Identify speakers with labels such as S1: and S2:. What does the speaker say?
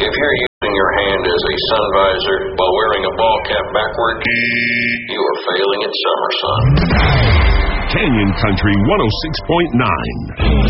S1: If you're using your hand as a sun visor while wearing a ball cap backward, you are failing at summer, son.
S2: Canyon Country 106.9.